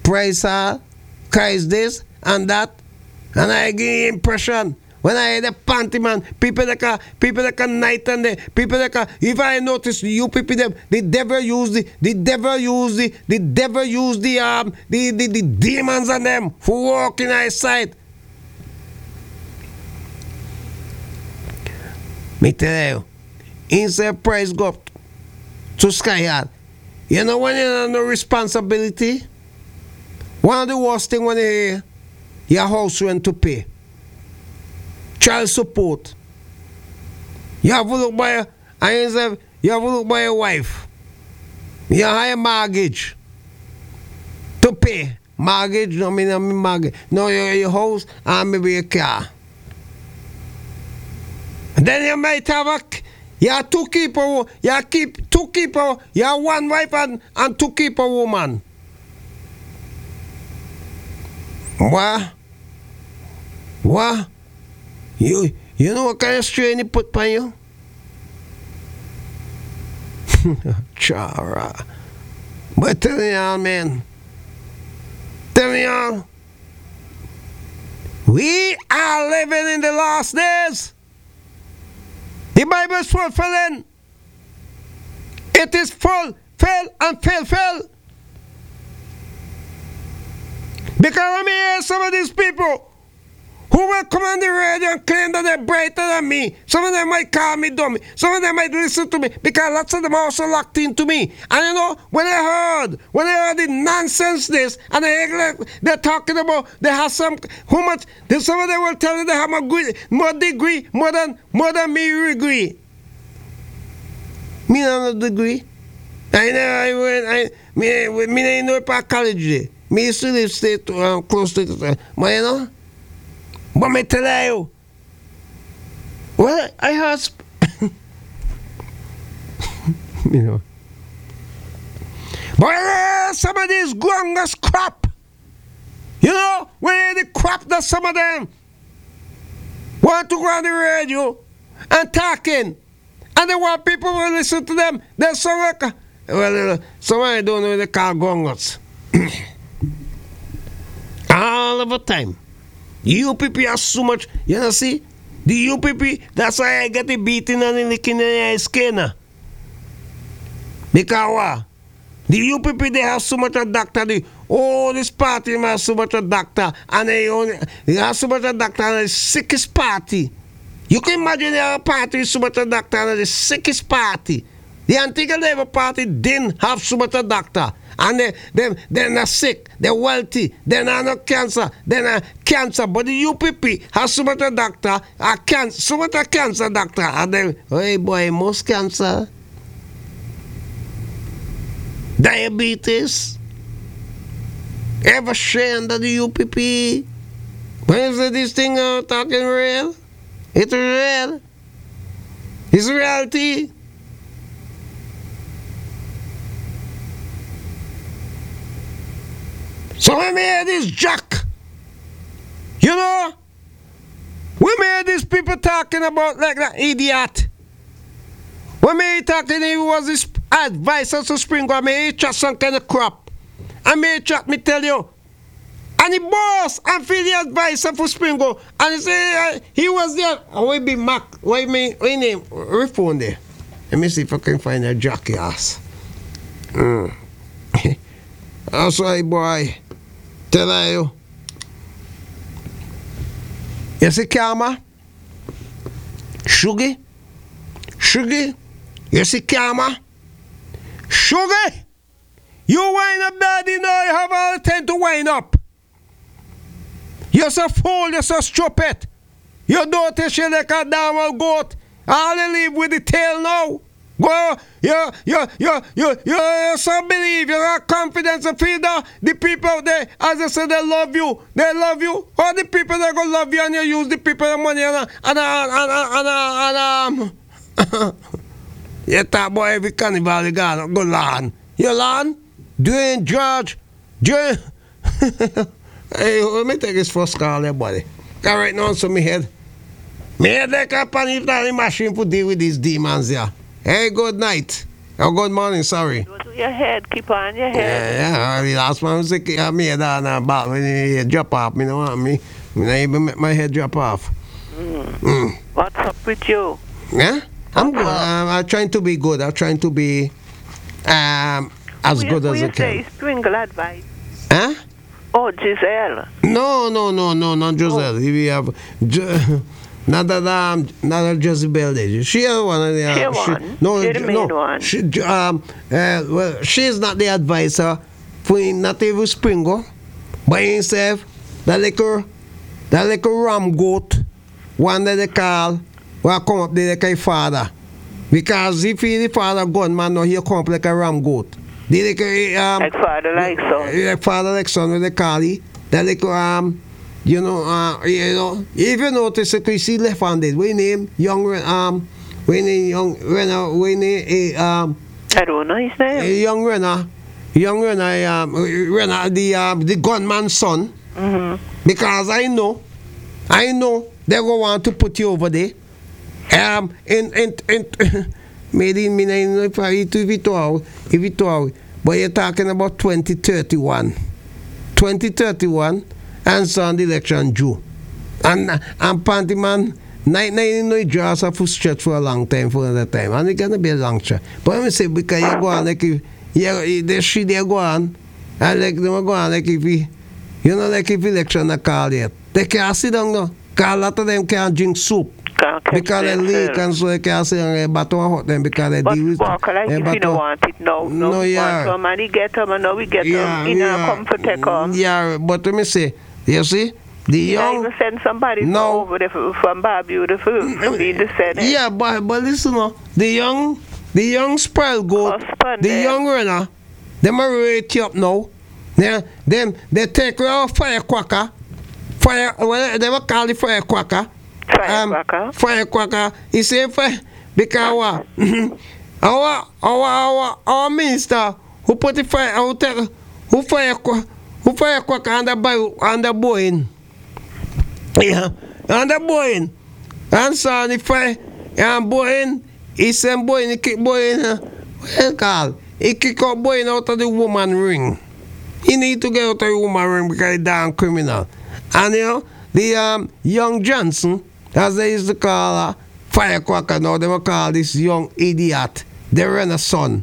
Price Christ this and that. And I get impression. When I had a panty man, people that can night and day, people that can, if I notice you people them, the devil use the demons on them for walking outside. Me tell you, instead price go up to sky high. You know when you have no responsibility, one of the worst thing when you hear, your house rent to pay. Child support. You have to look by your wife. You hire mortgage to pay. Mortgage, no mean mortgage. No, your house and maybe your car. And then you might have you have two keeper, you have one wife and two keeper woman. What? You know what kind of strain he put on you? Chara. But tell me all, man. Tell me all. We are living in the last days. The Bible is fulfilling. It is full, fell. Because I hear some of these people who will come on the radio and claim that they're brighter than me. Some of them might call me dummy. Some of them might listen to me because lots of them are also locked into me. And you know, when I heard the nonsense this, and they're talking about they have some of them will tell you they have more degree, more than me degree. Me not a degree. I know about college day. Me used to live close to it. But you know, but me tell you, well, I heard, you know, but some of these grungus crap, you know, when the crap that some of them want to go on the radio and talking, and they want people to listen to them, they sound like, well, someone I don't know they call grungus. All of the time. You people have so much, you know, see? The you people, that's why I get the beating and the licking in the skin. Because what? The you people, they have so much a doctor. This party has so much a doctor. And they have so much a doctor and the sickest party. You can imagine a party with so much a doctor and the sickest party. The Antigua Labour Party didn't have so much a doctor. And they're not sick, they're wealthy, they're not no cancer, they're not cancer. But the UPP has so much a doctor, so much a cancer doctor. And they, hey boy, most cancer, diabetes, ever share under the UPP. When is this thing talking real? It's real. It's reality. So we made this Jack. You know, we made these people talking about like that idiot. We made talking he was this advisor to Springo. I made chat some kind of crap. I made chat me tell you. And the boss and feel the advisor for Springo. And he say he was there. And we be Mac. Why name? Phone there. Let me see if I can find a Jack ass. That's right, boy. Tell you. You see Karma? Sugar? You see Karma? Sugar? You wind up, daddy, now you have all the time to wind up. You're so fool, you're so stupid. You don't think you like a damn goat. All you live with the tail now. Go, you so believe, you have confidence and feel that the people out there, as I said, they love you. All the people that gonna love you and you use the people the money and you talk about every carnival you go learn. You learn? Doing George. Hey, let me take this first call there, buddy. Got right now on my head. Me head like a panic machine to deal with these demons here. Hey, good night. Or good morning, sorry. your head. Keep on your head. Yeah. The last one was sick. I made that about when you drop off. Me know what me. I even make my head drop off. What's up with you? Yeah. I'm good. I'm trying to be good. I'm trying to be as good as I can. Sprinkle advice. Huh? Oh, Giselle. No, not Giselle. If you have not that Jezebel. She is one of the. She the main one. Well, she is not the advisor for not even Springo, but himself that little ram goat, one that they call, will come up there like a father, because if he the father gunman, no, he'll come up like a ram goat. Like father like son. Like father like son, what they call it. That little if you notice, you see left-handed. We name young we name I don't know his name. Young Renner, the gunman's son. Because I know they go want to put you over there. Maybe if it all, but you're talking about 2031. 2031 and so on the election due. And Pantyman, no draws are for stretch for a long time for another time. And it's gonna be a long stretch. But let me say, because you go on like if they go on, and like they go on like if like if election are called yet. They can't sit down now. Because a lot of them can't drink soup. Because they leak and so they can't sit down and baton hot them because they deal with it. Like if you don't want it now. No, yeah. Somebody get them and now we get them in a comfort take on. Yeah, but let me say, you see, the young. Even send somebody over there from Barbuda to be in the Senate. Yeah, but listen, the young spoil goat, the young runner, them are rate you up now. Yeah, they take our firecracker. They will call it firecracker. Firecracker. He say because our minister who put the fire who firecracker on the Boeing. Yeah, on the Boeing. And so the fire and Boeing, he sent Boeing, he kick Boeing, he kick out Boeing out of the woman ring. He need to get out of the woman ring because he's damn criminal. And the young Johnson, as they used to call her, firecracker, now they will call this young idiot, the Renner son,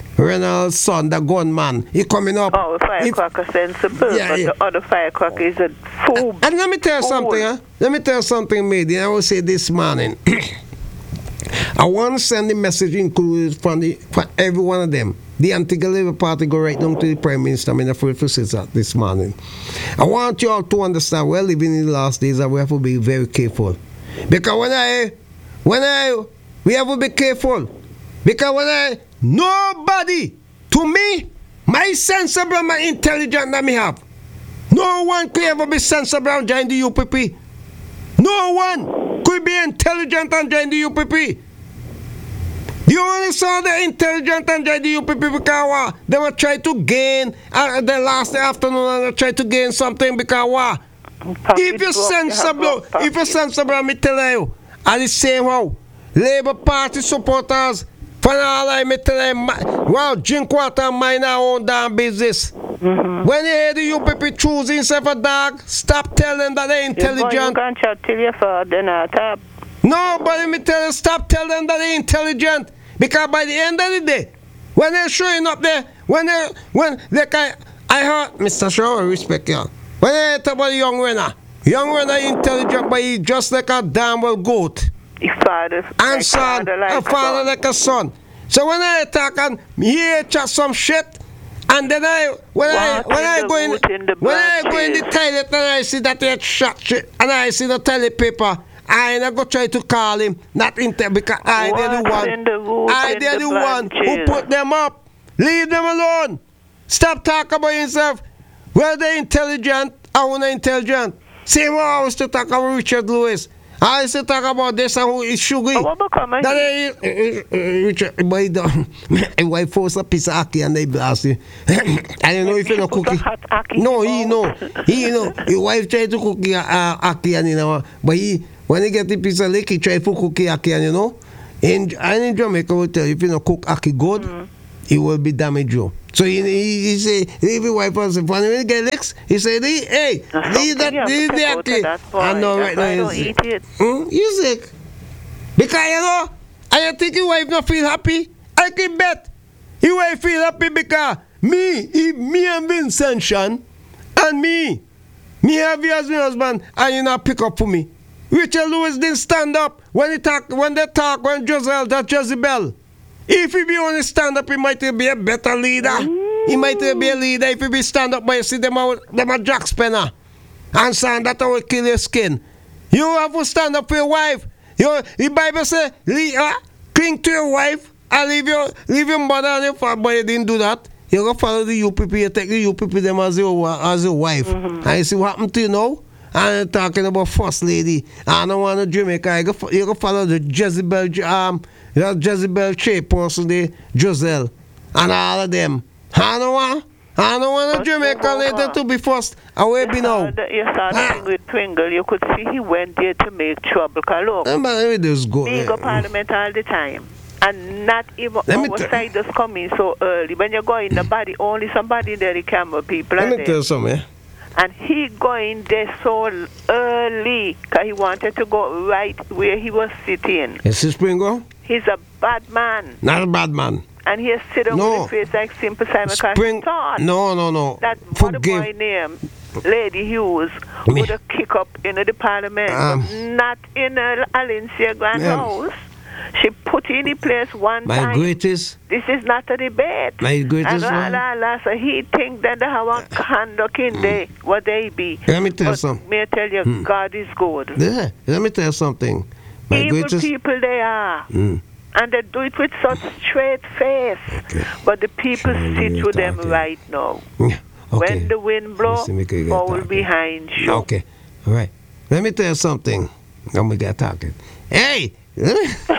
the gunman. He coming up. Oh, firecracker sensible, yeah, but the other firecracker is a fool. And let me tell you something, Let me tell you something, Mady. I will say this morning. I want to send the message included for every one of them. The Antigua Labour Party go right down to the Prime Minister. I'm afraid to say that this morning. I want you all to understand we're living in the last days and we have to be very careful. Because we have to be careful. Because nobody, to me, my sensible, my intelligent that me have, no one could ever be sensible and join the UPP. No one could be intelligent and join the UPP. You only saw the intelligent and join the UPP because they were trying to gain the last afternoon and they tried to gain something because if you're sensible, me tell you, and the same how Labour Party supporters, for all I me tell them, well, drink water and mind our own damn business. When you hear the UPP choosing himself a dog, stop telling that they're intelligent. You can't chat till you're for dinner, top. No, but let me tell you, stop telling them that they're intelligent. Because by the end of the day, when they're showing up there, when I heard, Mr. Shaw, respect you. When they talk about young Renner intelligent, but he's just like a damn well goat. His father, and son, a father like a son. So when I talk and hear chat some shit, and then when I go in the toilet and I see that they shot shit, and I see the toilet paper, I ain't go try to call him, not because they're the one who put them up. Leave them alone. Stop talking about yourself. Well, they're intelligent, I want intelligent. Same way I was to talk about Richard Lewis. I used to talk about this and who is Sugar. Richard, my wife forced a piece of ackee and they blast you. I don't know if you know cookie. No, he know. His wife tried to cook ackee and but when he get the piece of lick, he tried to cook ackee and and in Jamaica we tell you, if you know cook ackee good, he will be damaged you. So he say, leave your wife us. If one will get licks, he say, hey, leave that. I know right now. I don't eat it. You sick. Because you know, I think your wife not feel happy. I can bet your wife feel happy because me and Vincent Shan, and me have you as my husband, and you not pick up for me. Richard Lewis didn't stand up when they talk when Jezebel, that Jezebel. If he be only stand up, he might be a better leader. He might be a leader if he be stand up, but you see them a Jack Spanner. And saying that will kill your skin. You have to stand up for your wife. The Bible say, cling to your wife and leave your mother and your father, but you didn't do that. You go follow the UPP, you take the UPP them as your wife. And you see what happened to you now? And talking about First Lady. I don't want to Jamaica. You go follow the Jezebel, Jezebel chairperson, the Giselle, and all of them. I don't want a Jamaica later to be first. Away be now. You saw the thing with Pringle. You could see he went there to make trouble. Look, let me just go. We go Parliament all the time. And not even outside just coming so early. When you go in the body, only somebody there, the camera people. Let me tell you something, And he going there so early because he wanted to go right where he was sitting. Is this Pringle? He's a bad man. Not a bad man. And he sitting with his face like Simple Simon because No. that mother boy named Lady Hughes would have kicked up in the Parliament, not in Alicia Grand House. She put in the place one time. My greatest. This is not a debate. My greatest one. So he think that they have a conduct in there, what they be. Let me tell you something. May I tell you, God is good. Yeah. Let me tell you something. My Evil greatest people they are. And they do it with such straight face. Okay. But the people sit with them right now. Okay. When the wind blows, fall behind you. Okay. All right. Let me tell you something. Then we get talking. Hey! Let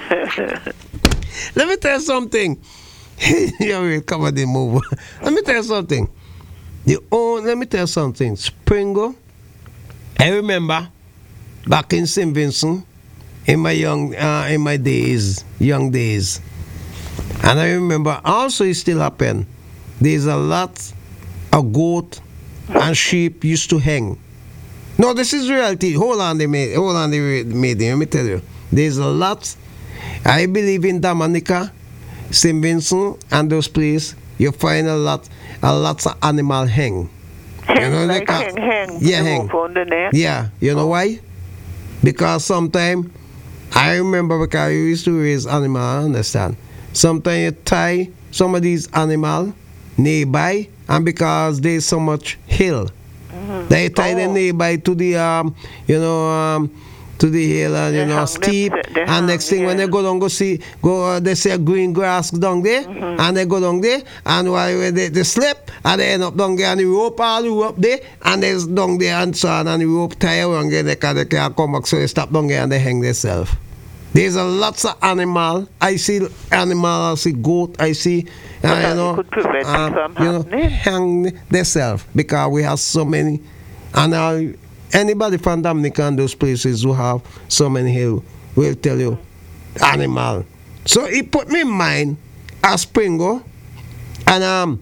me tell you something. You will cover the move. Let me tell you something. Let me tell you something. Springo, I remember back in St. Vincent in my young days, and I remember also it still happen. There's a lot of goat and sheep used to hang. No, this is reality. Hold on, they made let me tell you. There's a lot. I believe in Dominica, St. Vincent, and those places. You find a lot of animal hang. Hang. Yeah, hang. Yeah, you know why? Because sometimes I remember because you used to raise animal. I understand. Sometimes you tie some of these animals nearby, and because there's so much hill, they tie them nearby to the to the hill and steep, and next thing when they go down they see a green grass down there, and they go down there, and while they slip and they end up down there and the rope all the way up there, and they down there and so on, and the rope tie around there, they can't come back, so they stop down there and they hang themselves. There's a lots of animal. I see animal, I see goat, I see could prevent from happening. Hang themselves because we have so many. And anybody from Dominica and those places who have so many hills will tell you animal. So it put me in mind as Pringo, and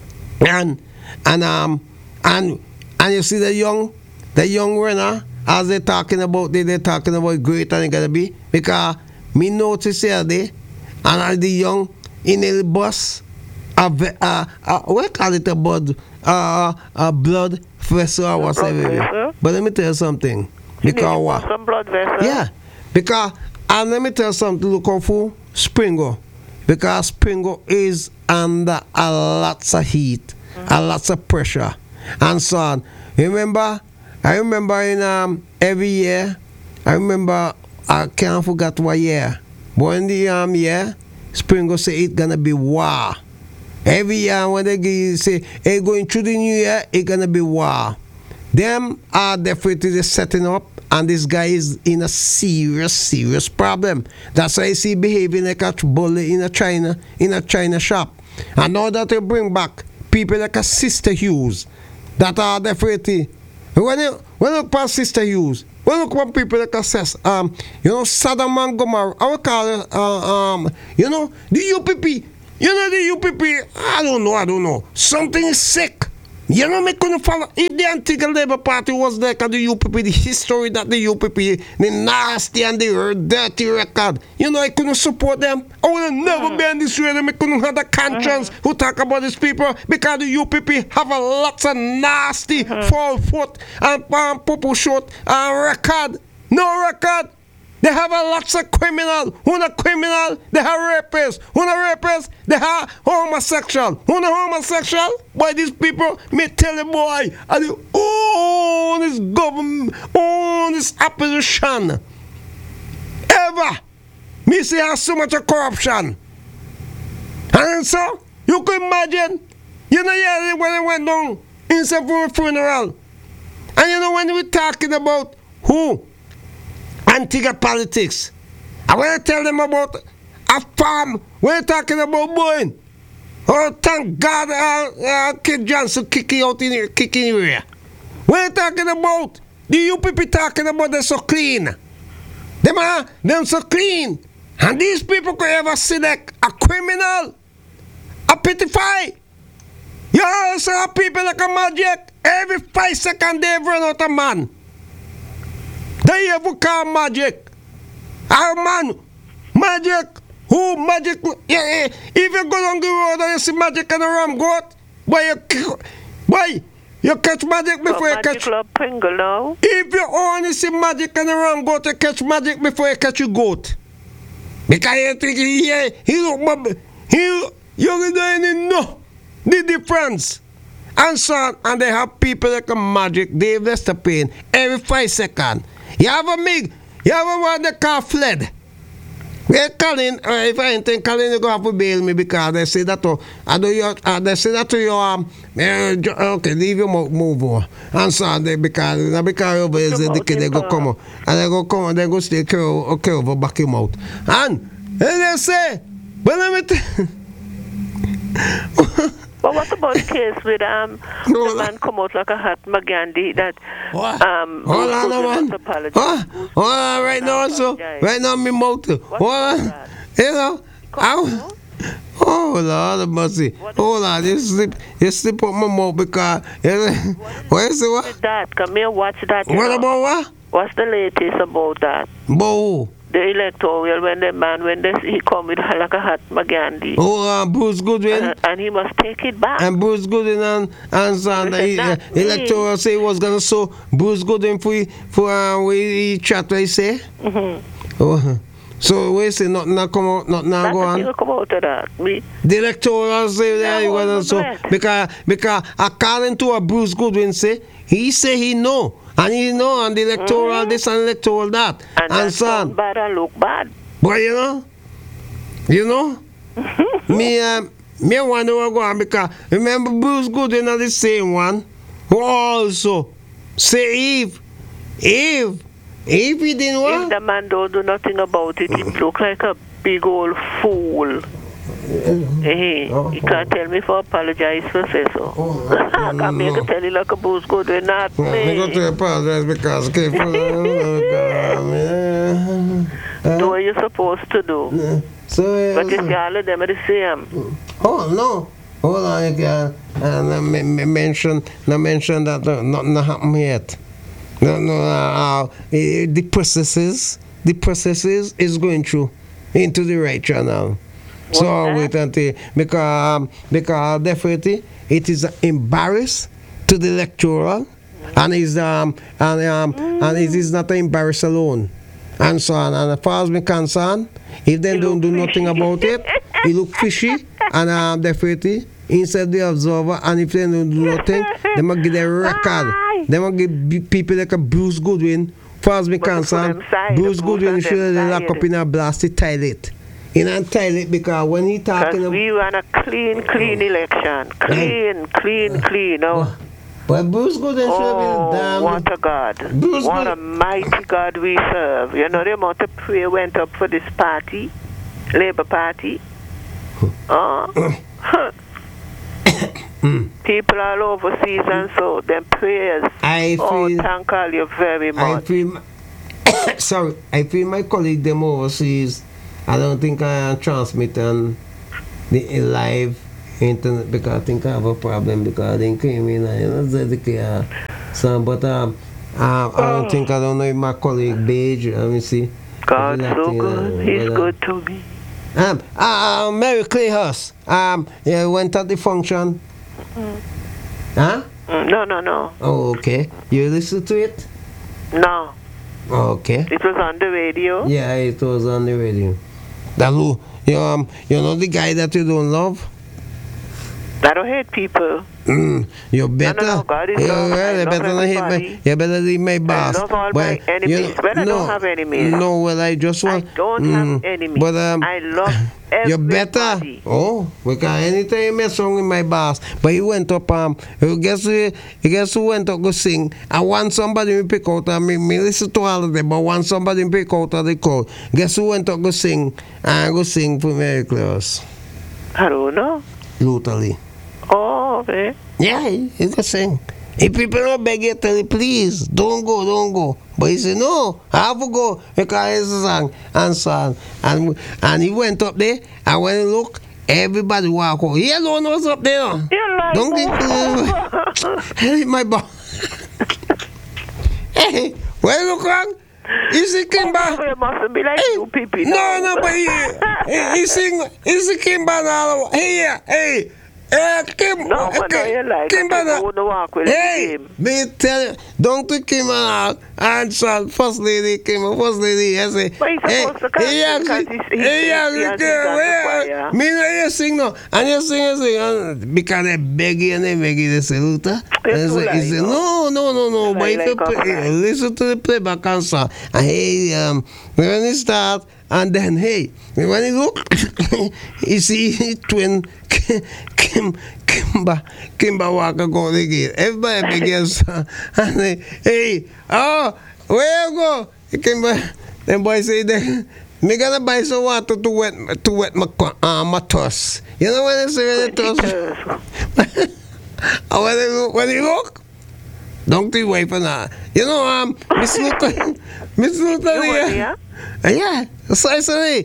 you see the young runner as they're talking about great and it gotta be, because me notice here there and the young in the bus what call it, a blood vessel or whatever. But let me tell you something. Because what? Some blood vessel. Yeah. Because, and let me tell you something to look out for Springo. Because Springo is under a lots of heat, a lots of pressure, and so on. I remember in every year, I can't forget what year. But in the year, Springo say it's gonna be war. Every year when they say, hey, going through the new year, it's gonna be war. Them are definitely setting up, and this guy is in a serious problem. That's why I see behaving like a bully in a China shop. And now that they bring back people like a Sister Hughes, that are definitely, when you look at Sister Hughes, when you look at people like a Sodom and Gomorrah, I would call it, the UPP. You know the UPP, I don't know. Something is sick. You know, me couldn't follow. If the Antigua Labour Party was there, because the UPP, the history that the UPP, the nasty and the dirty record, you know, I couldn't support them. I would have never been this way. I couldn't have the conscience who talk about these people, because the UPP have a lots of nasty fall foot and purple short record. No record. They have a lots of criminal. Who not criminal? They have rapists. Who not rapists? They have homosexual. Who not homosexual? Boy, these people, me tell you, boy, and they own this government, own this opposition. Ever. Me see how so much of corruption. And so, you can imagine, you know, yeah, when they went down inside for a funeral. And you know, when we're talking about who? Antigua politics. I want to tell them about a farm. We're talking about Boeing. Oh, thank God, Kid Johnson kicking area. We're talking about the UPP talking about they're so clean. Them so clean. And these people could ever select a criminal, a petify. You also have people like a magic. Every 5 seconds they run out of man. They ever call magic. Our man, magic. Who magic? Yeah. If you go down the road and you see magic and a ram goat, you catch magic before you catch. If you only see magic and a ram goat, you catch magic before you catch a goat. Because you think you don't know the difference. And so on, and they have people like a magic, Dave Lester-Payne, every 5 seconds. You have a one that call Fled. We're calling, if I ain't think calling, you go have to bail me because they say that to, they say that to you, okay, leave your move on. And so on, because over is the kid, they go come on, and they go stay over back him out. And they say, but let me But what about the case with the man come out like a hat Magandi that hold on, man. Hold on, right now, me mouth. Hold on, you know, oh Lord of mercy. Hold on, you slip up my mouth because what is it? What? That come here, watch that. What about what? What's the latest about that? About the electoral when he come with like a hat Magandi. Oh, Bruce Goodwin. And he must take it back. And Bruce Goodwin and the electoral say he was gonna sue Bruce Goodwin for we chat what he say. Oh, so we say not come out, not now go on. Come out of that. The electoral say that he was so because according to what Bruce Goodwin say, he say he know. And you know, and the electoral this and electoral that. And sound bad and look bad. But you know, me wonder what go on because remember Bruce Goodwin are the same one who also say if he didn't want. If the man don't do nothing about it, it look like a big old fool. Hey, you can't tell me for apologize for say so. I can't make it tell you like a Bruce Goodwin, not me. I'm going to apologize because do what you're supposed to do. So, but if all of them are the same. Oh no. Hold on again. And I mention that nothing happened yet. The processes is going through into the right channel. So I'll wait until because definitely it is embarrassed to the electoral, and is and it is not an embarrass alone, and so on. And as far as me concerned, if they don't do nothing about it, it look fishy, and definitely inside the observer. And if they don't do nothing, they might give their record. They might give people like a Bruce Goodwin. As far as me concerned, Bruce Goodwin should lock up in a blasted toilet. In a toilet because when he talking about we ran a clean election. Clean. Oh. But Bruce Goodwin should be damn. What a God. What a mighty God we serve. You know the amount of prayer went up for this party, Labour Party. People all overseas and so them prayers. Thank all you very much. I feel my colleague them overseas. I don't think I transmit and the live internet because I think I have a problem because I didn't came in and you know the son, but I don't know if my colleague Beige, let me see. God's so good. He's good to me. Mary Clayhurst. Yeah, went at the function. Huh? No. Oh, okay. You listen to it? No. Okay. It was on the radio? Yeah, it was on the radio. Dalu, you know the guy that you don't love? I don't hate people. You better. No, God is love. You better not hit me. You better leave my boss. I love all my enemies. I don't have enemies. No, well, I just want. I don't have enemies. But I love everybody. You better. Oh, because anytime you mess wrong with my boss, but he went up. Guess who went up go sing? I want somebody to pick out. Me listen to all of them, but want somebody to pick out of the crowd. Guess who went up go sing? Go sing for Mary Claus. I don't know. Lutherly. Oh, okay. Yeah, he's the same. If people don't beg you, tell you, please, don't go. But he said, no, I have to go because it's a song and song. And he went up there, and when he looked, everybody walk out. He alone was up there. Like don't get hey, my boss. Hey, when you look wrong, he see Kimba. It must be like you people. No, but he sing Kimba now. Hey. Kim, no, like hey, me tell you, don't take Kim out and son, first lady, I say, me no you sing no, and you sing, because they beg you and they say, Luther, he say, no, but if you listen to the playback and song, and hey, when he start, and then hey, when he look, he see twin Kimba Walker go again. Everybody begins and say, hey, where you go? Kimba, then boy say that me gonna buy some water to wet my toss. You know when they say the toss? When you look, don't you wait for that. You know, Miss Luther here. Yeah, so I say,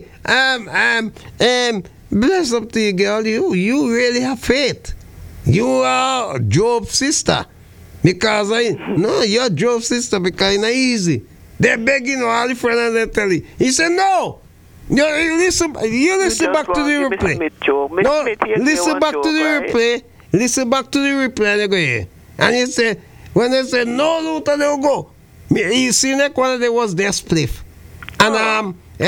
bless up to you, girl. You really have faith. You are Job's sister. Because you're Job's sister because it's not easy. They're begging all the friends and they tell you. He said, no. You listen back to the replay. Listen back to the replay. Listen back to the replay and they go here. And he said, when they said, no, Luther, they'll go. You see, that one there was their spliff. And they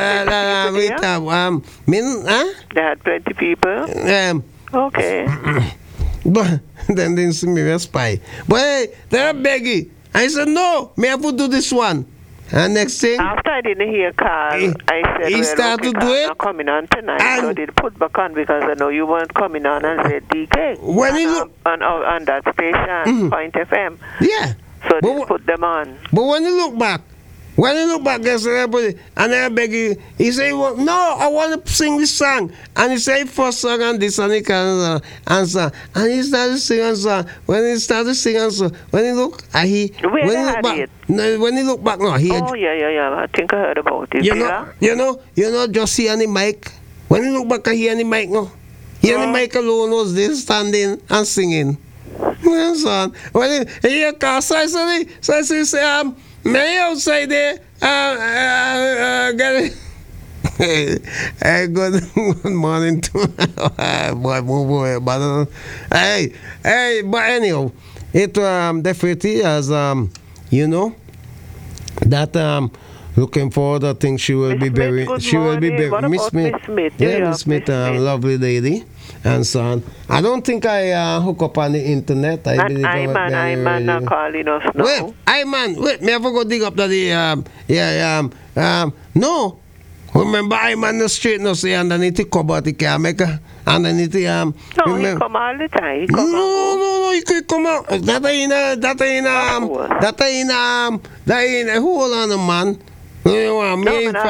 had plenty people. Okay. But then they see me a spy. But hey, they're begging. I said, no, me have to do this one. And next thing, after I didn't hear Carl, I said, he started to do it. Not coming on tonight, so they put back on because I know you weren't coming on and said DK. When he look on that station, Point FM. Yeah. So they put them on. But when you look back, there's everybody, and I beg you, he say, well, no, I want to sing this song. And he say, first song and this, and he can answer. And he started singing song. When he started singing song, when he look, when he look back, no, he. Oh, yeah. I think I heard about it. You know, just see on the mic. When you look back, I hear on the mic, no. He on the mic alone was there standing and singing. Son. When he hear Carl, so I say, may outside there, get it. Hey, good morning to boy, but but anyhow, it definitely as you know that looking forward. I think she will be very. Miss Smith. Yeah, Miss Smith, lovely lady. And so on. I don't think I hook up on the internet. I believe I'm not calling us now. Wait, me have to go dig up the no. Remember I'm on the street no say underneath the cupboard the can make underneath the No, he come all the time. No, he could come out. That ain't hold on man. Me want.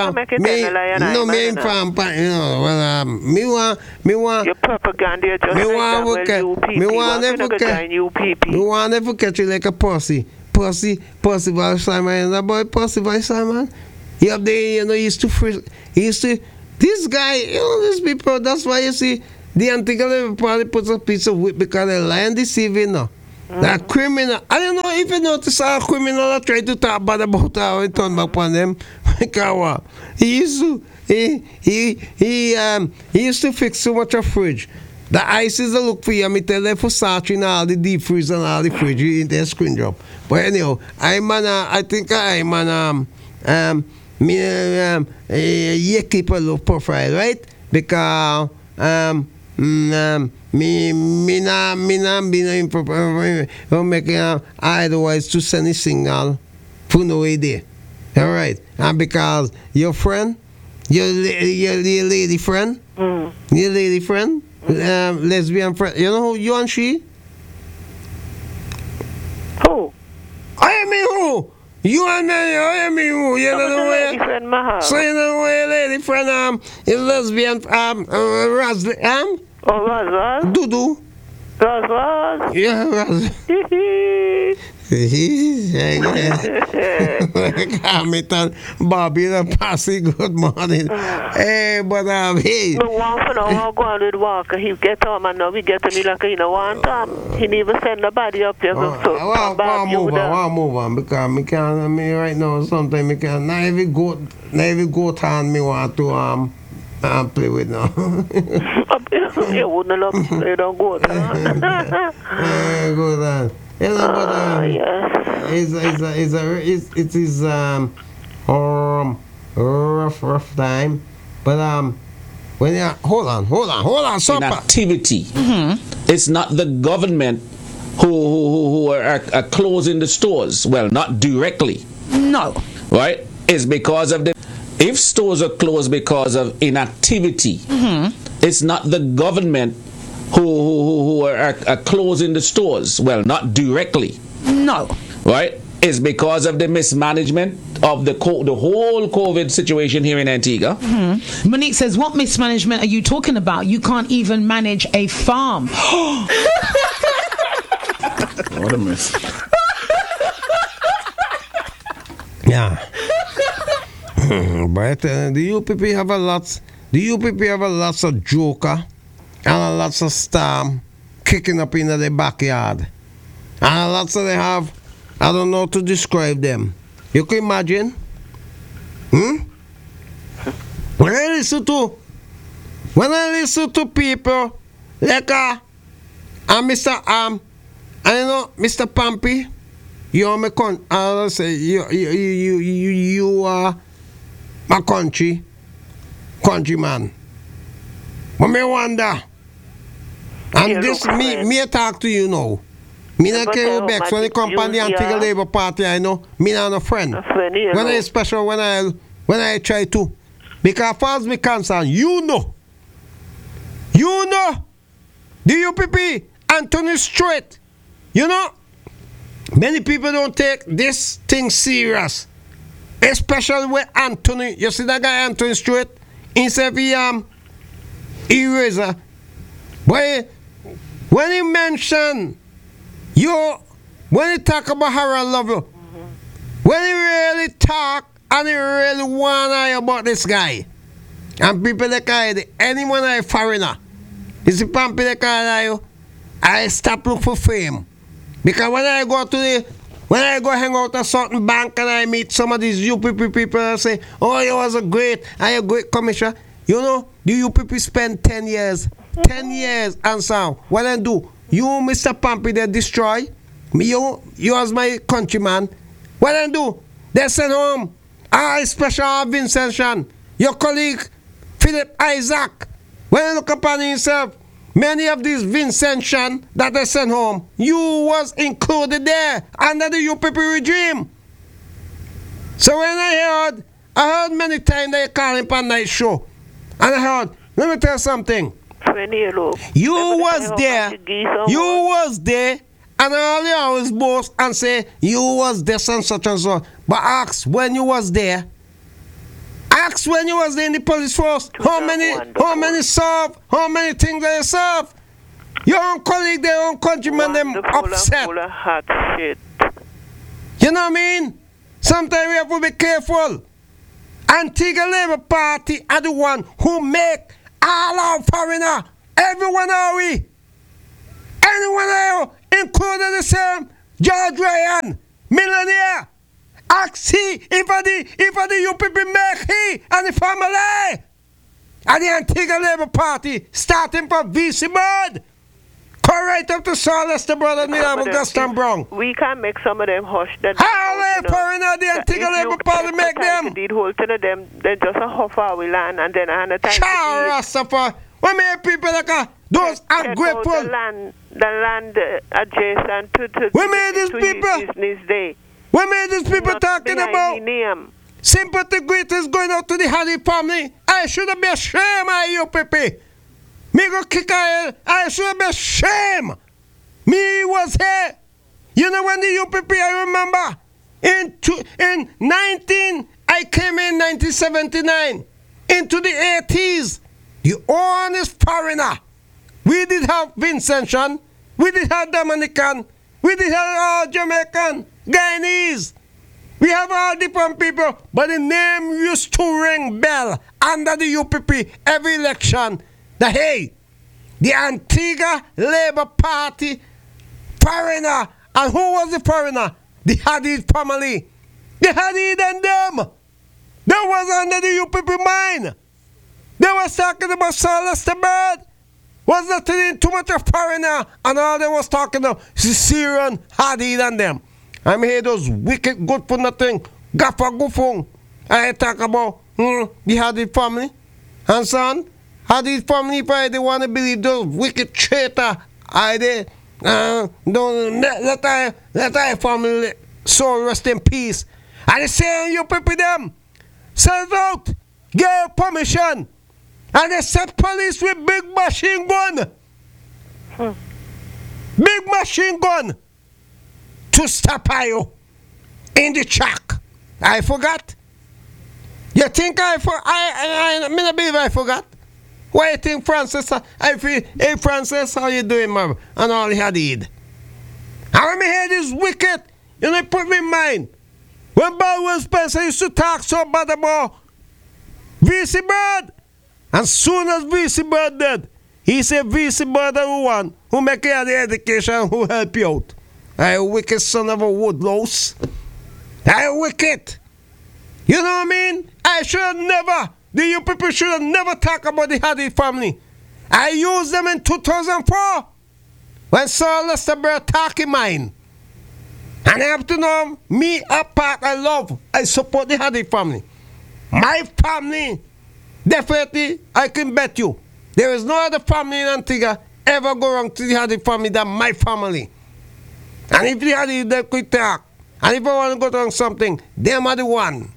Your propaganda just me want never catch you like a Percy Simon, that boy Percy Simon. He up there, he used to This guy, these people, that's why you see the Antigua Labour Party puts a piece of whip because they lie and deceiving now. That criminal, I don't know if you notice how criminal I try to talk bad about how he turn back on them. Because he used to he used to fix so much a fridge. The ice is a look for you. I tell them for searching all the deep freeze and all the fridge in their screen job. But anyhow, I think I'm you keep a low profile, right? Because me not being making otherwise to send a signal for no idea. All right, and because your friend, your lady friend, your lady friend, lesbian friend, you know who you and she? Who? I mean who? You and me, I mean who? You know the way. Lady friend Mahal. So you know the way, lady friend, is lesbian, Rasley, Oh, Raz. Dudu. Raz. Yeah, Raz. Hamilton, Bobby, the passy, good morning. Hey, but hey. No one for no go on with Walker. He get home and now we get him like he no want him. He never send nobody up there. I'll move on because me can't. Me right now sometimes me can't. Not every goat hand me want to play with now. You wouldn't love play don't go. Good on. You know, but Yes. it is rough time. But when you hold on, stop. Inactivity. It's not the government who are closing the stores. Well, not directly. No. Right? It's because of the. If stores are closed because of inactivity, it's not the government who are closing the stores. Well, not directly. No. Right? It's because of the mismanagement of the whole COVID situation here in Antigua. Monique says, what mismanagement are you talking about? You can't even manage a farm. What a mess. Yeah. But the UPP have a lot. The UPP have a lots of joker and a lots of storm kicking up in the backyard. And a lots of they have. I don't know how to describe them. You can imagine? When I listen to people like and Mr. And you know Mr. Pampy, you are my I say you are my countryman. But me wonder, and Yeah, this look, me talk to you now. Me not carry back when it come on the Antigua Labour Party. I know me not a friend. When I special when I try to, because as far as me concerned, you know, the UPP Anthony Strait. You know, many people don't take this thing serious. Especially with Anthony, you see that guy Anthony Strait, instead of eraser. But when he mentioned when he talk about Harold Lovell, when he really talk and he really wanna about this guy, and people like anyone a foreigner, you see people like I stop look for fame. Because when I go hang out at a certain bank and I meet some of these UPP people and say, oh, you was a great commissioner. You know, the UPP spent 10 years and so what I do? You, Mr. Pampy, they destroy me. You as my countryman. What I do? They send home special Vincent Shan, your colleague Philip Isaac. When I look upon himself, many of these Vincent Shan that they sent home, you was included there under the UPP regime. So when I heard many times they call him on night show, and I heard, let me tell you something. You was there, and all you always boast and say you was this and such and so. But ask when you was there. Ask when you was there in the police force. How many serve? How many things they serve? Your own colleague, their own countrymen, them upset. You know what I mean? Sometimes we have to be careful. Antigua Labour Party are the one who make all our foreigner, everyone are we. Anyone are including the same George Ryan, millionaire. Ask he if the UPP make he and the family. And the Antigua Labour Party starting from VC Bird. Right up to Solace, the brother of Augustin Brown. We can make some of them hush. How they foreigner the Antigua Labour Party make them? Did hold to them, they just a huff our land and then another time. Rastafari. We make people like those ungrateful. The land adjacent to we made these people. Business day. We made these people talking about sympathy greetings going out to the Hardy family. I should have been ashamed of UPP. Me go kick I should be ashamed. Me was here. You know when the UPP, I remember, I came in 1979, into the 80s, the honest foreigner. We did have Vincentian, we did have Dominican, we did have Jamaican, Guyanese. We have all different people, but the name used to ring bell under the UPP every election. That hey, the Antigua Labour Party foreigner, and who was the foreigner? The Hadid family. The Hadid and them. That was under the UPP mind. They was talking about Sir Lester Bird. Was not too much of foreigner, and all they was talking about Syrian, Hadid and them. I mean those wicked good for nothing, gaffa gufung. I talk about the Hadid family and son. How these family probably they want to believe those wicked traitor idea. Don't let our family soul rest in peace. And they say you people them send out, get permission, and they set police with big machine gun, big machine gun to stop you in the track. I forgot. You think I believe I forgot. Why you think Francis? I feel, hey Francis, how you doing, man? And all he had eat. And when me hear this wicked, you know, put me in mind. When Baldwin Spencer used to talk so bad about VC Bird, and soon as VC Bird dead, he said VC Bird are the one who make you the education, who help you out. I a wicked son of a woodlouse. I a wicked. You know what I mean? I should have never. The UPP should have never talked about the Hadid family. I used them in 2004 when Sir Lester Bird talking mine. And I have to know, me apart, I support the Hadid family. My family, definitely, I can bet you, there is no other family in Antigua ever go wrong to the Hadid family than my family. And if the Hadid, they could talk. And if I want to go wrong something, them are the one.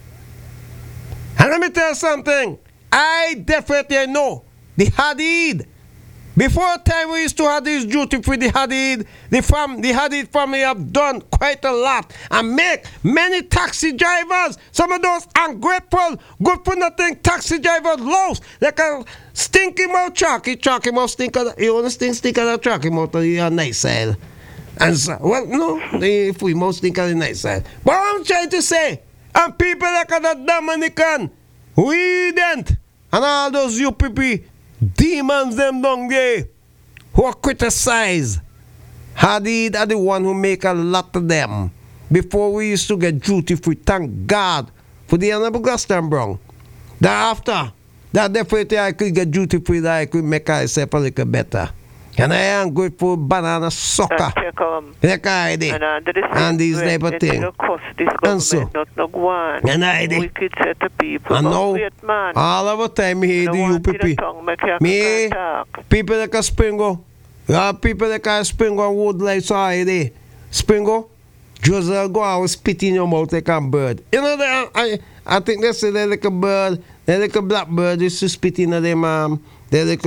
And let me tell you something. I definitely know the Hadid. Before time we used to have this duty for the Hadid. The Hadid family have done quite a lot and make many taxi drivers, some of those ungrateful, good for nothing taxi drivers lost. They can stink him out chalky mouth stink of you want to stink of the chalky mouth the nice side. And so, well, no, if we must stink of the nice side. But I'm trying to say, and people like that Dominican, we didn't, and all those UPP demons them down there who are criticized. Hadid are the one who make a lot of them. Before we used to get duty free, thank God for the Honorable Gaston Brown. Thereafter, that definitely I could get duty free, that I could make myself a little better. And I am grateful banana sucker. Like I did. And these type of things. And so. And I did. And now, all of the time, here the UPP. Me, people like a Springo. People like a Springo would like so I did. Springo, just go out spit in your mouth like a bird. You know, I think they say they're like a bird. They're like a blackbird. Used to spit in them. They like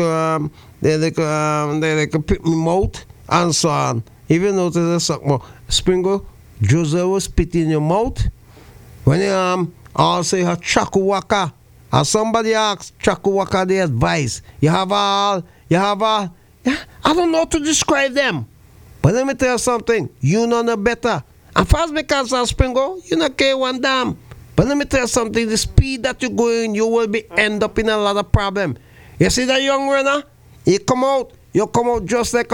a pit me mouth and so on. Even though there's a suck more. Springo, Joseph will spit in your mouth. When you all say a Chakuwaka, and somebody asks Chakuwaka the advice, I don't know how to describe them. But let me tell you something, you know no better. And fast because of Springo, you not care one damn. But let me tell you something, the speed that you're going, you will be end up in a lot of problem. You see that young runner? You come out just like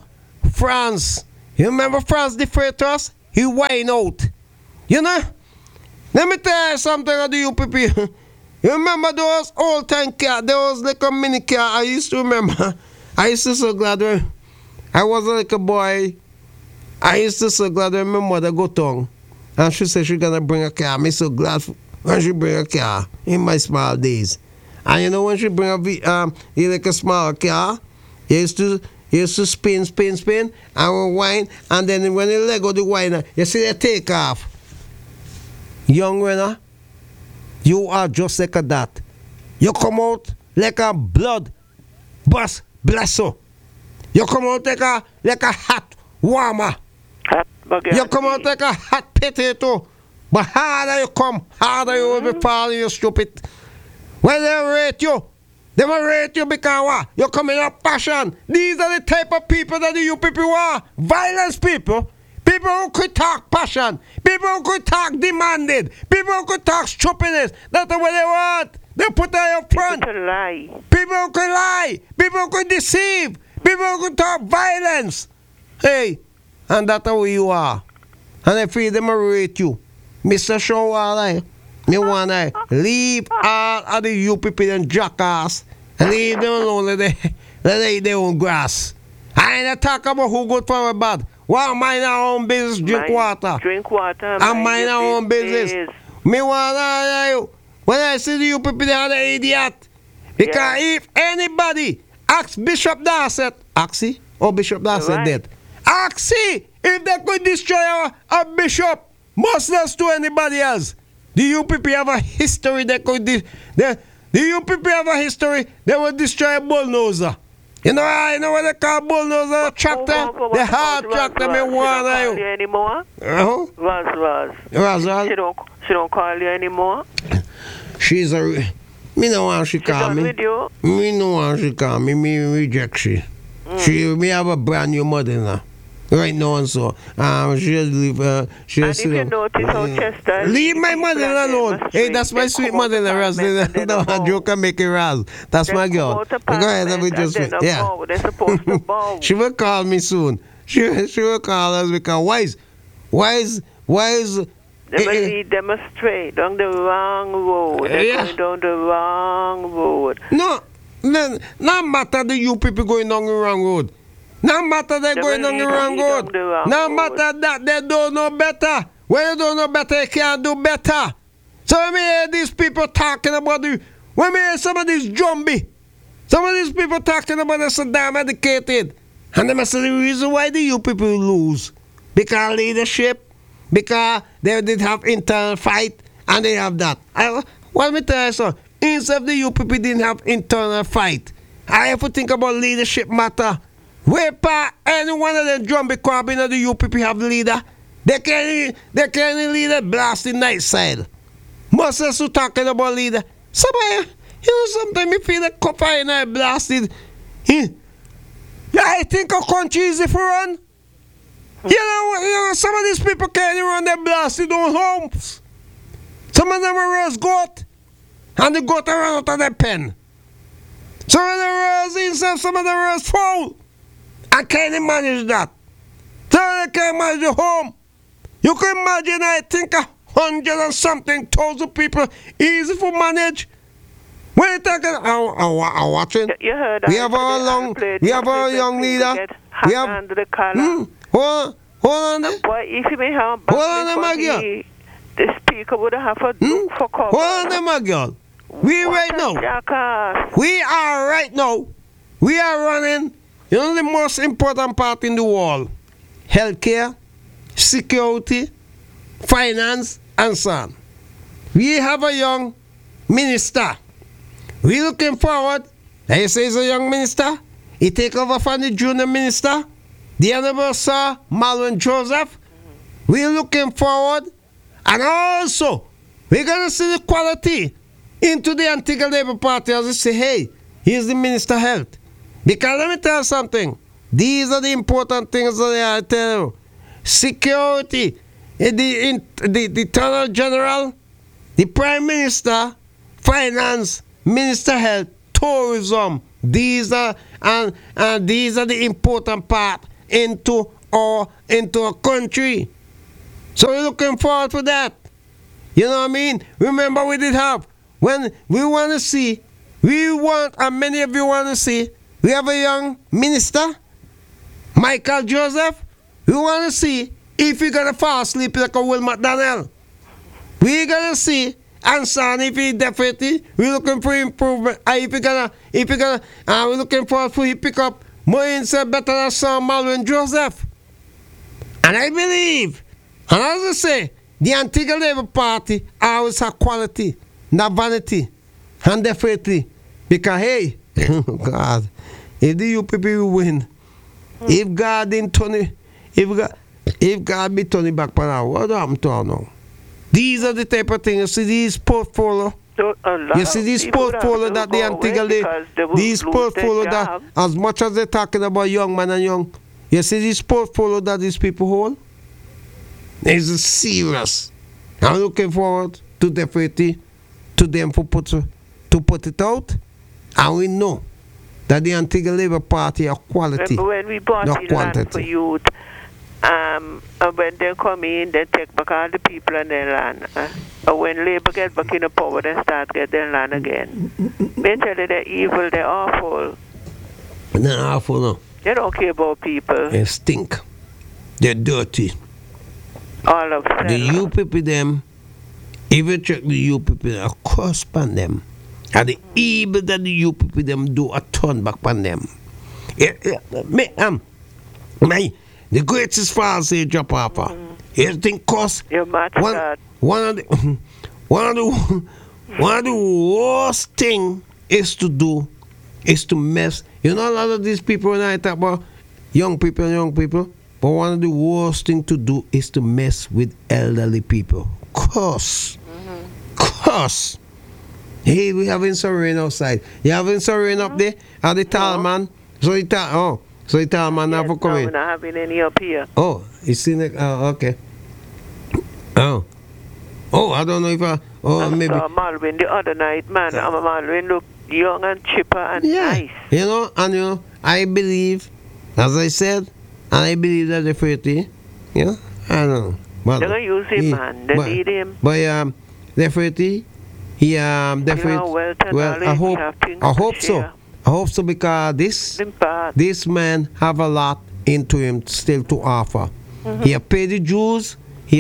France. You remember France defeated us? He whined out. You know? Let me tell you something of the UPP. You remember those old time car, those like a mini car? I used to remember. I used to so glad when I was like a boy. I used to so glad when my mother go down. And she said she gonna bring a car. I'm so glad when she bring a car in my small days. And you know when she bring like a small car, you used to spin, and whine, and then when you let go the whine, you see they take off. Young winner, you are just like a that. You come out like a blood bus blesser. You come out like a hot warmer. You come out like a hot potato. But harder you come, harder you will be falling, you stupid. When they rate you, they will rate you because what? You come in a passion. These are the type of people that the UPP are. Violence people. People who could talk passion. People who could talk demanded. People who could talk stupidness. That's what they want. They put that up front. People could lie. People who could lie. People who could deceive. People who could talk violence. Hey, and that's how you are. And I feel them rate you. Mr. Shawala, me want to leave all of the UPP and jackass and leave them alone. Let they eat their own grass. I ain't talk about who good for or bad. Well, mind our own business, drink water. Drink water. And mind our own business. Me want to when I see the UPP, they are the idiot. Because if anybody asks Bishop Darset, Axie or Bishop Darset dead, Axie, if they could destroy a bishop, must not to anybody else. The UPP have a history they could the UPP have a history they will destroy a bulldozer. You know what they call bulldozer? Tractor? The hard tractor me want you anymore? Raz. She don't call you anymore? She's a me no want she call me. With you? Me no want she call me. Me reject she. Me have a brand new mother now. Right now and so she leave she and if you notice how Chester leave my mother alone. Hey, that's my sweet mother, Raz. No, joke can make it Raz. That's my girl. Go ahead, let me just they're supposed to bow. She will call me soon. She will call us because why is they will lead them astray down the wrong road. They're going down the wrong road. No matter the UPP going down the wrong road. No matter they going on the wrong road. No matter that they don't know better. When you don't know better, you can't do better. So when we hear these people talking about when we hear some of these jumbie, some of these people talking about they're so damn educated. And they must say the reason why the UPP lose. Because leadership, because they did have internal fight, and they have that. Let me tell you something. Instead of the UPP didn't have internal fight, I have to think about leadership matter. Where any one of them jumbie crab in the UPP have leader, they can't lead a blasting night side. Most of us who talking about leader. Somebody, sometimes you feel like coffee and I blasted. I think a country is if we run. You know, some of these people can't run their blasted own homes. Some of them are raised goat, and the goat are run out of their pen. Some of them raised inside, some of them raised fowl. I can't manage that. So I can't manage the home. You can imagine, I think 100 and something thousand people easy to manage. When you talking, I'm watching. You heard we have our young leader. We have. Hold on. Boy, if you may have the speaker would have a look for cover. Hold on, my girl. We are right now. We are running. You know the most important part in the world. Healthcare, security, finance, and so on. We have a young minister. We looking forward. They say he's a young minister. He take over from the junior minister, the Honorable Sir Malvin Joseph. We looking forward. And also, we're going to see the quality into the Antigua Labour Party as they say, hey, here's the Minister of Health. Because let me tell you something. These are the important things that I tell you. Security. The Attorney General the Prime Minister, Finance, Minister Health, Tourism. These are and these are the important part into our country. So we're looking forward to that. You know what I mean? Remember we did have when we want to see, and many of you want to see, we have a young minister, Michael Joseph. We want to see if he's gonna fall asleep like a Will McDonald. We're gonna see, and son, if he definitely, we're looking for improvement. We're looking for he pick up more instead better than son Malvin Joseph. And I believe, and as I say, the Antigua Labour Party always have quality, not vanity, and definitely, because hey, God, if the UPP will win, if God didn't turn it, if God be turning back for now, what happened to her now? These are the type of things. You see these portfolio. You see these portfolio that the Antigua, these portfolio that, as much as they're talking about young man and young, you see this portfolio that these people hold. It's serious. I'm looking forward to definitely to them to put it out, and we know that the Antigua Labour Party are quality. Remember when we bought the land for youth, and when they come in, they take back all the people and their land. And when Labour get back in the power, they start get their land again. Mentally, they're evil, they're awful. They're awful, no. They don't care about people. They stink. They're dirty. All of them. The UPP them, if you check the UPP, a curse upon them. And the evil that the UPP them do a turn back upon them. The greatest false they drop off. You think cause one of the worst thing is to do is to mess. You know, a lot of these people when I talk about young people, but one of the worst thing to do is to mess with elderly people. Curse. Hey, we having some rain outside. You having some rain up there at the tall man? So the tall man never come in. We're not having any up here. Oh, you seen it? Oh, okay. Oh, I don't know if I maybe. saw Malvin the other night, man. Malvin looked young and chipper and nice. You know, I believe, as I said, and I believe that the 30, I don't know. But they're going to use him, man. They need him. But the 30, I hope so. I hope so because this man have a lot into him still to offer. He have paid the dues,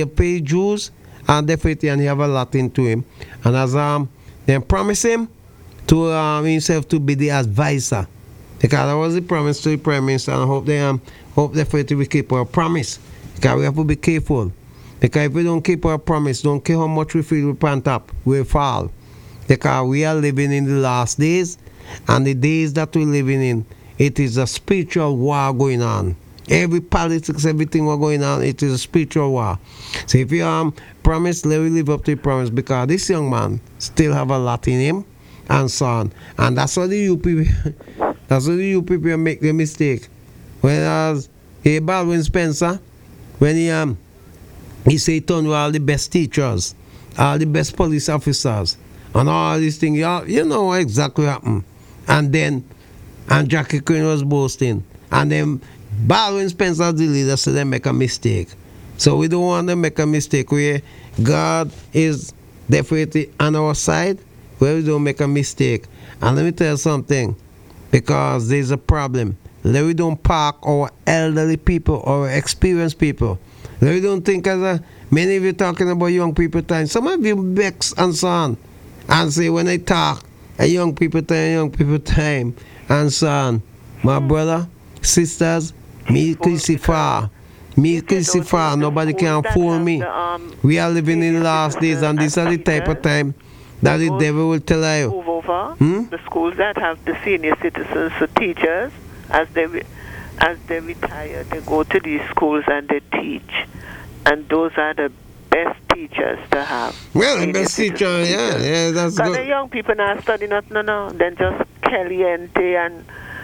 and definitely, and he have a lot into him. And as they promise him to himself to be the advisor, because that was the promise to the Prime Minister, and I hope definitely we keep our promise. Because we have to be careful. Because if we don't keep our promise, don't care how much we feel we pant up, we fall. Because we are living in the last days, and the days that we're living in, it is a spiritual war going on. Every politics, everything we're going on, it is a spiritual war. So if you promise, let me live up to the promise, because this young man still have a lot in him, and so on. And that's what the UPP make the mistake. Whereas Baldwin Spencer, when he say turn with all the best teachers, all the best police officers, and all these things, you know exactly what happened. And Jackie Quinn was boasting. And then Baldwin Spencer, the leader, so they make a mistake. So we don't want to make a mistake where God is definitely on our side, where we don't make a mistake. And let me tell you something, because there's a problem. Let we don't park our elderly people or experienced people. Let we don't think as many of you talking about young people time. Some of you vex and so on. And say when I talk, young people time, and so on. My brother, sisters, me Christopher, nobody can fool me. We are living in the last days, and these are the type of time that the devil will tell you. Move over the schools that have the senior citizens for teachers, as they retire, they go to these schools and they teach, and those are the best teachers to have. Well, the best teacher, yeah, that's good. Because the young people not study nothing, no, then just caliente and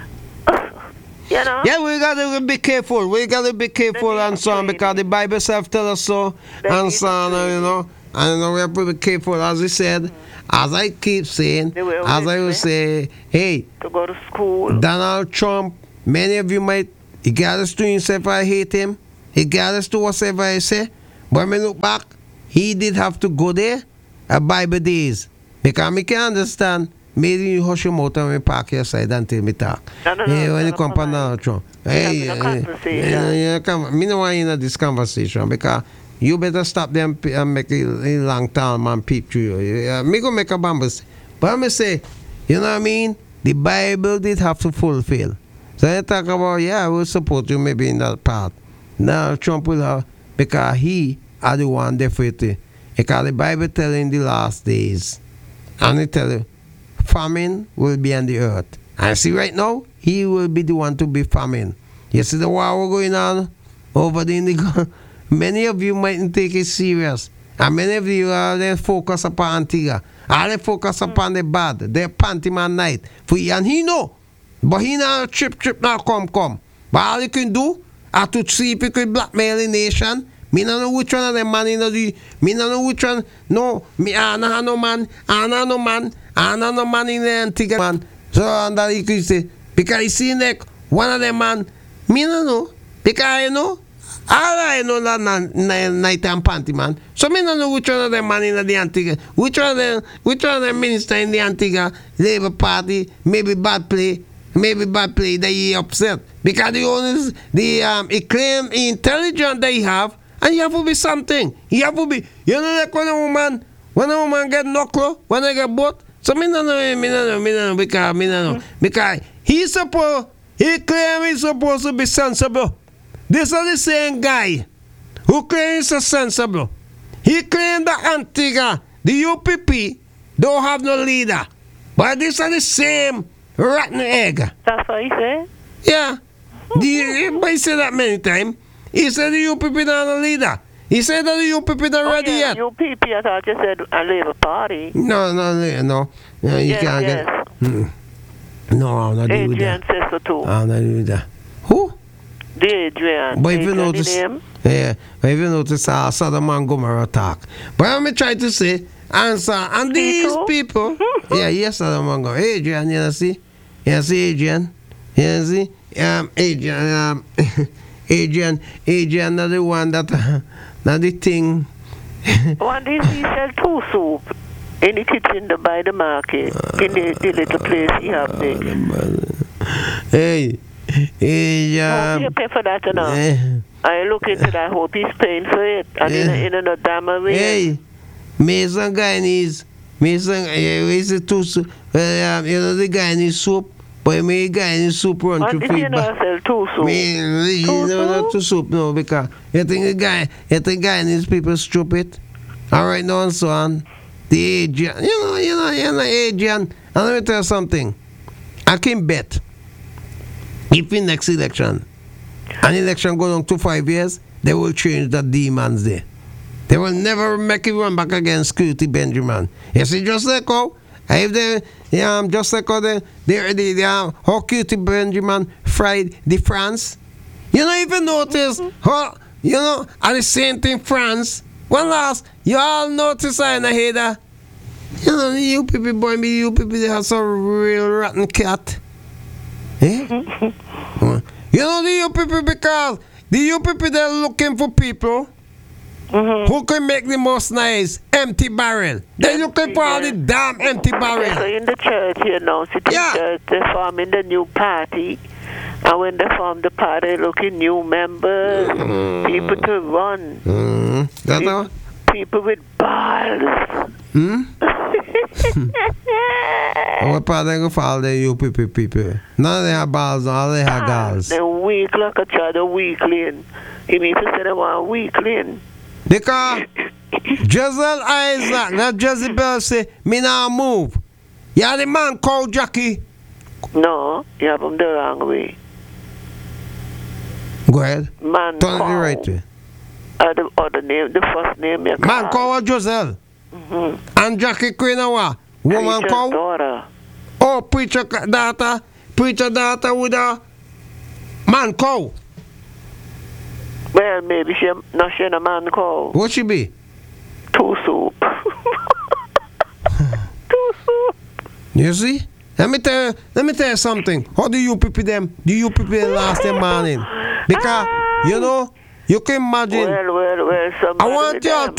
you know. Yeah, we gotta be careful. We gotta be careful and so on, because the Bible self tell us so and so on, And now we have to be careful, as I said, as I keep saying, They were as I will always say, hey, to go to school. Donald Trump, many of you might, regardless to himself, I hate him, regardless to whatever I say, but when I look back, he did have to go there at Bible days. Because I can understand, maybe you hush your mouth and we park your side until me talk. No, When no, you come to Donald Trump. Hey, having a conversation. me no want in this conversation because you better stop them and make a long time man peep through you. Me go make a bamboo. But I say, you know what I mean? The Bible did have to fulfill. So I talk about, I will support you maybe in that part. Now Trump will have, because he are the one definitely. Because the Bible tell in the last days, and it tell you, famine will be on the earth. And see right now, he will be the one to be famine. You see the war going on over the Indigo? Many of you mightn't take it serious. And many of you are there focus upon Antigua. All they focus upon the bad. They're panty man night. And he know. But he not trip now come. But all he can do are to see if he can blackmail the nation. Me no know which one of them man in the. Me no know which one. No, me no man in the Antigua man. So and that he could say, because he seen like one of them man, me no know. Because I know. All I know that night and panty man. So me no know which one of them man in the Antigua. Which one of them minister in the Antigua Labour Party, maybe bad play that he upset. Because the owners, he claim intelligence that he have, and he have to be something. He have to be, you know, like when a woman get knuckle, when I get boat. So me no know, because he claim he's supposed to be sensible. This is the same guy who claims he's sensible. He claimed that Antigua, the UPP, don't have no leader. But this is the same rotten egg. That's what he said? Yeah. Everybody said that many times. He said the UPP don't have no leader. He said that the UPP not ready yet. UPP, I thought you said a Labour Party. No. You can't get. No, I'm not doing that. Adrian says so too. I'm not doing that. Who? The Adrian. But if you Adrian notice, name? Sodom and Gomorrah talk. But I'm trying to say, answer, and these people, yes, Sodom and Gomorrah. Adrian, you see? You see, Adrian? You see? Adrian, not the one that, not the thing. One day he sell two soup in the kitchen by the market, in the little place he have there. Hey, Hope you pay for that enough. I look into that. Hope he's paying for it. And in a damn way. Hey, Mason Guyanese. Where's the two soup? You know the Guyanese soup? But me Guyanese soup run to feed back. Sell two soup. Not two soup, no, because you think Guyanese people stupid? All right, now and so on. The Adrian, you know, Adrian. And let me tell you something. I can bet if in next election, an election goes on to 5 years, they will change the demons there. They will never make it run back against Scooty Benjamin. You see, just like how, if they, just like how how Scooty Benjamin fried the France. You don't even notice how, and the same thing France. One last, you all notice I hear that. The UPP boy, the UPP, they have some real rotten cat. Eh? The UPP, because the UPP, they're looking for people who can make the most nice empty barrel. They're looking for all the damn empty barrel. So in the church, church, they're forming the new party. And when they form the party, looking new members, people to run. People with balls. What part they go for all the UPP people? None of them have balls, all they have girls. They're weak like a child, a weakling. You mean to say they want a weakling? Because Jezebel Isaac, not Jezebel say, me now move. You the man called Jackie. No, you have him the wrong way. Go ahead. Man Turn it the right way. The name, the first name you man called Joselle. And Jackie Queen what? Woman called? Daughter. Oh, preacher daughter with a man called. Well, maybe she a man called. What she be? Two soup. You see? Let me tell you something. How do you people them? Do you people last them morning? Because you know, you can imagine. Well, I want y'all